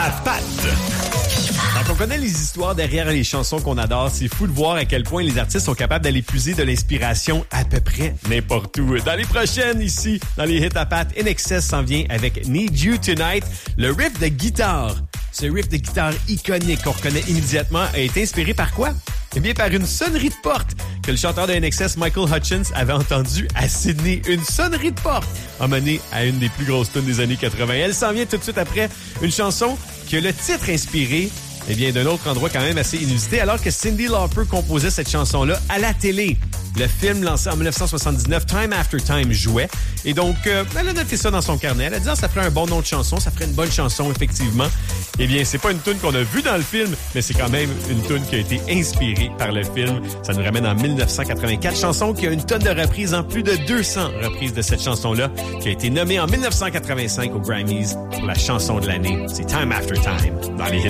à Pat. Quand on connaît les histoires derrière les chansons qu'on adore, c'est fou de voir à quel point les artistes sont capables d'aller puiser de l'inspiration à peu près n'importe où. Dans les prochaines, ici, dans les hits à Pat, INXS s'en vient avec Need You Tonight. Le riff de guitare, ce riff de guitare iconique qu'on reconnaît immédiatement, a été inspiré par quoi? Eh bien, par une sonnerie de porte que le chanteur de INXS, Michael Hutchence, avait entendue à Sydney. Une sonnerie de porte a mené à une des plus grosses tunes des années 80. Elle s'en vient tout de suite après une chanson qui a le titre inspiré d'un autre endroit quand même assez inusité, alors que Cyndi Lauper composait cette chanson-là à la télé. Le film lancé en 1979, Time After Time, jouait. Et donc, elle a noté ça dans son carnet. Elle a dit, ça ferait un bon nom de chanson, ça ferait une bonne chanson, effectivement. Eh bien, c'est pas une tune qu'on a vue dans le film, mais c'est quand même une tune qui a été inspirée par le film. Ça nous ramène en 1984, chanson qui a une tonne de reprises, en plus de 200 reprises de cette chanson-là, qui a été nommée en 1985 aux Grammys pour la chanson de l'année. C'est Time After Time, dans les hits